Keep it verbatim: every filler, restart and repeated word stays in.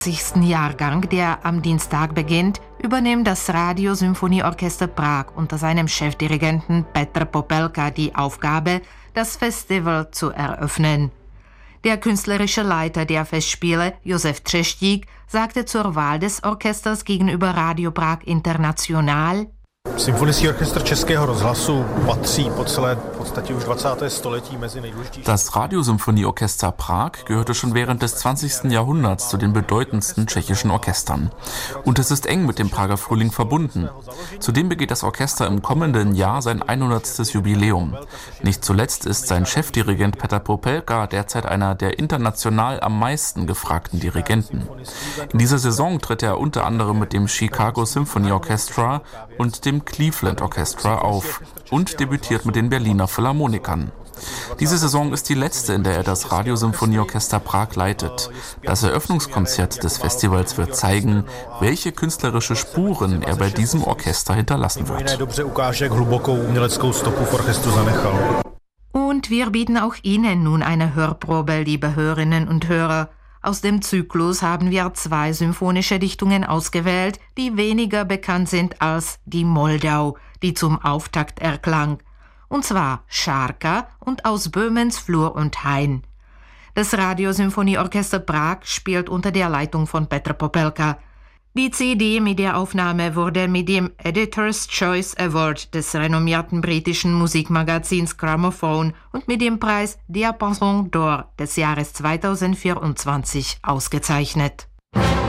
zwanzigsten Jahrgang, der am Dienstag beginnt, übernimmt das Radiosymphonieorchester Prag unter seinem Chefdirigenten Petr Popelka die Aufgabe, das Festival zu eröffnen. Der künstlerische Leiter der Festspiele, Josef Třeštík, sagte zur Wahl des Orchesters gegenüber Radio Prag International: Symfonický orchestr Českého rozhlasu patří po celé v podstatě už dvacátém století mezi nejdůležitější. Das Radiosymphonieorchester Prag gehörte schon während des zwanzigsten Jahrhunderts zu den bedeutendsten tschechischen Orchestern. Und es ist eng mit dem Prager Frühling verbunden. Zudem begeht das Orchester im kommenden Jahr sein hundertstes Jubiläum. Nicht zuletzt ist sein Chefdirigent Petr Popelka derzeit einer der international am meisten gefragten Dirigenten. In dieser Saison tritt er unter anderem mit dem Chicago Symphony Orchestra und dem Cleveland Orchestra auf und debütiert mit den Berliner Philharmonikern. Diese Saison ist die letzte, in der er das Radiosymphonieorchester Prag leitet. Das Eröffnungskonzert des Festivals wird zeigen, welche künstlerische Spuren er bei diesem Orchester hinterlassen wird. Und wir bieten auch Ihnen nun eine Hörprobe, liebe Hörerinnen und Hörer. Aus dem Zyklus haben wir zwei symphonische Dichtungen ausgewählt, die weniger bekannt sind als die Moldau, die zum Auftakt erklang. Und zwar Šárka und Aus Böhmens Flur und Hain. Das Radiosymphonieorchester Prag spielt unter der Leitung von Petr Popelka. Die C D mit der Aufnahme wurde mit dem Editor's Choice Award des renommierten britischen Musikmagazins Gramophone und mit dem Preis Diapason d'Or des Jahres zweitausendvierundzwanzig ausgezeichnet.